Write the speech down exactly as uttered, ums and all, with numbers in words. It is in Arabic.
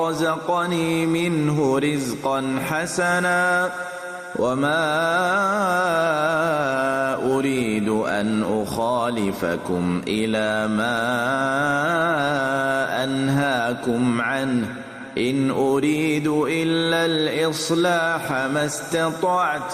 رزقني منه رزقا حسنا وما أريد أن أخالفكم إلى ما أنهاكم عنه إن أريد إلا الإصلاح ما استطعت